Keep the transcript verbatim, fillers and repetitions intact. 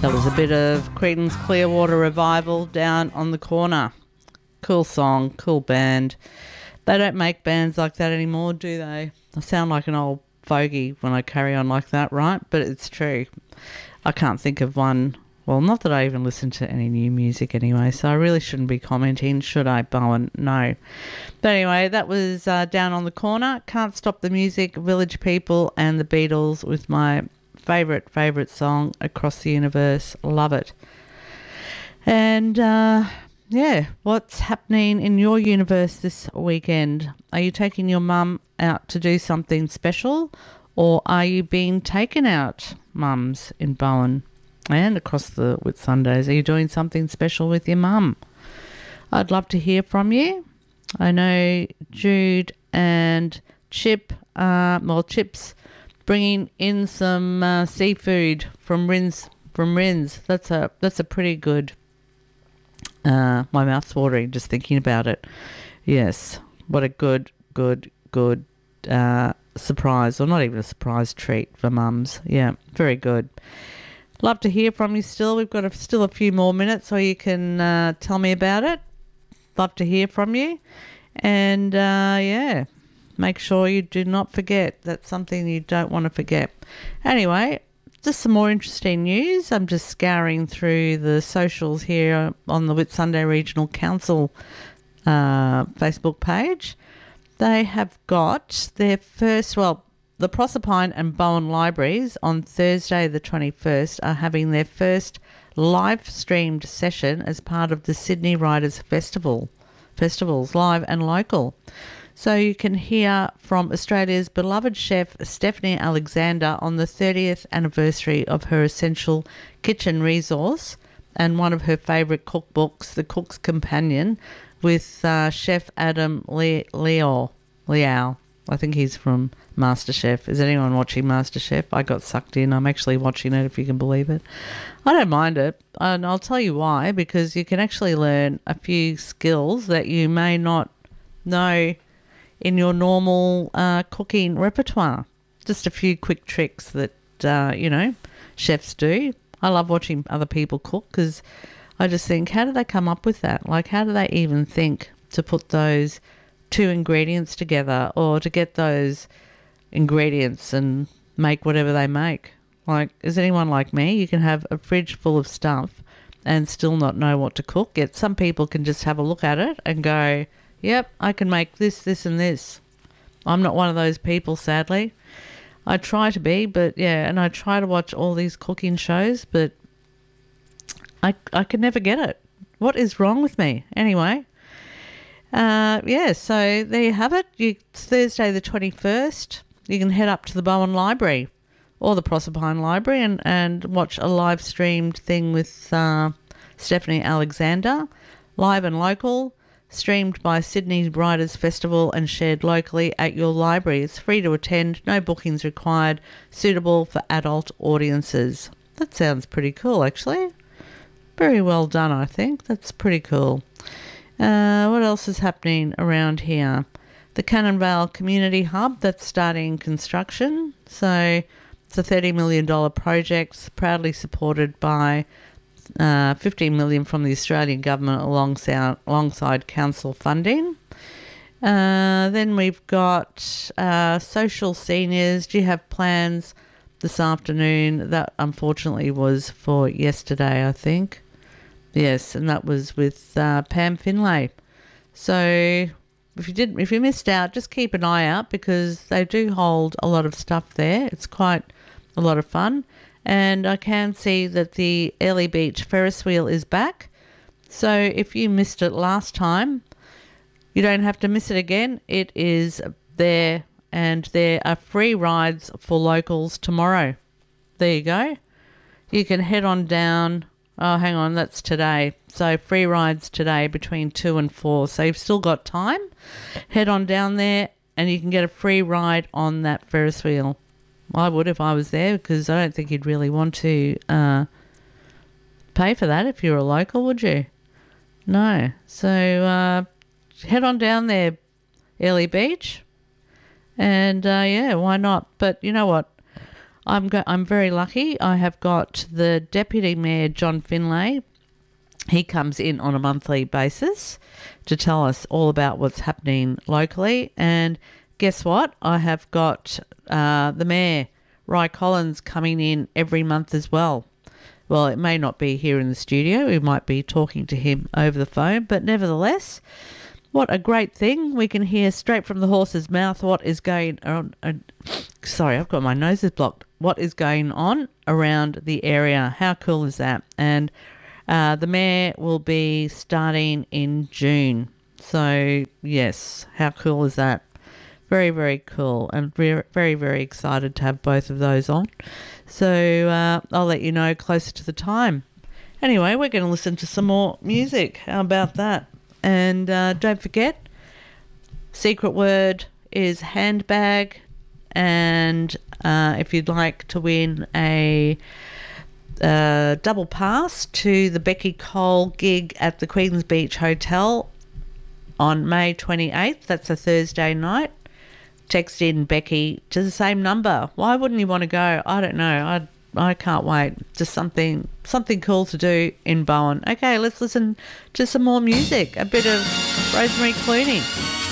That was a bit of Creedence Clearwater Revival, Down on the Corner. Cool song, cool band. They don't make bands like that anymore, do they? I sound like an old fogey when I carry on like that, right? But it's true. I can't think of one. Well, not that I even listen to any new music anyway, so I really shouldn't be commenting, should I, Bowen? No. But anyway, that was uh, Down on the Corner, Can't Stop the Music, Village People and the Beatles with my favourite, favourite song, Across the Universe. Love it. And, uh, yeah, what's happening in your universe this weekend? Are you taking your mum out to do something special, or are you being taken out, mums, in Bowen and across the Whitsundays? Are you doing something special with your mum? I'd love to hear from you. I know Jude and Chip, uh, well, Chip's bringing in some uh, seafood from Rins. From Rins, that's a that's a pretty good. Uh, my mouth's watering just thinking about it. Yes, what a good, good, good uh, surprise, or not even a surprise treat for mums. Yeah, very good. Love to hear from you still. We've got a, still a few more minutes, so you can uh, tell me about it. Love to hear from you, and uh, yeah. Make sure you do not forget. That's something you don't want to forget. Anyway, just some more interesting news. I'm just scouring through the socials here on the Whitsunday Regional Council uh, Facebook page. They have got their first, well, the Proserpine and Bowen Libraries on Thursday the twenty-first are having their first live-streamed session as part of the Sydney Writers' Festival, festivals, live and local. So you can hear from Australia's beloved chef Stephanie Alexander on the thirtieth anniversary of her essential kitchen resource and one of her favourite cookbooks, The Cook's Companion, with uh, Chef Adam Le- Leo. Liao. I think he's from MasterChef. Is anyone watching MasterChef? I got sucked in. I'm actually watching it, if you can believe it. I don't mind it, and I'll tell you why, because you can actually learn a few skills that you may not know in your normal uh, cooking repertoire. Just a few quick tricks that, uh, you know, chefs do. I love watching other people cook because I just think, how do they come up with that? Like, how do they even think to put those two ingredients together, or to get those ingredients and make whatever they make? Like, is anyone like me? You can have a fridge full of stuff and still not know what to cook. Yet some people can just have a look at it and go, yep, I can make this, this and this. I'm not one of those people, sadly. I try to be, but yeah, and I try to watch all these cooking shows, but I, I can never get it. What is wrong with me? Anyway, uh, yeah, so there you have it. You, it's Thursday the twenty-first. You can head up to the Bowen Library or the Proserpine Library and, and watch a live streamed thing with uh, Stephanie Alexander, live and local, streamed by Sydney Writers' Festival and shared locally at your library. It's free to attend, no bookings required, suitable for adult audiences. That sounds pretty cool, actually. Very well done, I think. That's pretty cool. Uh, what else is happening around here? The Cannonvale Community Hub, that's starting construction. So it's a thirty million dollars project, proudly supported by Uh, fifteen million dollars from the Australian government alongside, alongside council funding. Uh, then we've got uh, social seniors. Do you have plans this afternoon? That unfortunately was for yesterday, I think. Yes, and that was with uh, Pam Finlay. So if you did, if you missed out, just keep an eye out because they do hold a lot of stuff there. It's quite a lot of fun. And I can see that the Airlie Beach Ferris wheel is back. So if you missed it last time, you don't have to miss it again. It is there, and there are free rides for locals tomorrow. There you go. You can head on down. Oh, hang on, that's today. So free rides today between two and four. So you've still got time. Head on down there and you can get a free ride on that Ferris wheel. I would if I was there, because I don't think you'd really want to uh, pay for that if you're a local, would you? No. So uh, head on down there, Airlie Beach, and uh, yeah, why not? But you know what? I'm go- I'm very lucky. I have got the Deputy Mayor, John Finlay. He comes in on a monthly basis to tell us all about what's happening locally. And guess what? I have got uh, the Mayor, Ry Collins, coming in every month as well. Well, it may not be here in the studio. We might be talking to him over the phone. But nevertheless, what a great thing. We can hear straight from the horse's mouth what is going on. Uh, sorry, I've got my noses blocked. What is going on around the area. How cool is that? And uh, the Mayor will be starting in June. So, yes, how cool is that? Very, very cool, and very, very, very excited to have both of those on. So uh, I'll let you know closer to the time. Anyway, we're going to listen to some more music. How about that? And uh, don't forget, secret word is handbag. And uh, if you'd like to win a uh, double pass to the Becky Cole gig at the Queens Beach Hotel on May twenty-eighth, that's a Thursday night, text in Becky to the same number. Why wouldn't you want to go? I don't know. I I can't wait. Just something something cool to do in Bowen. Okay, let's listen to some more music. A bit of Rosemary Clooney.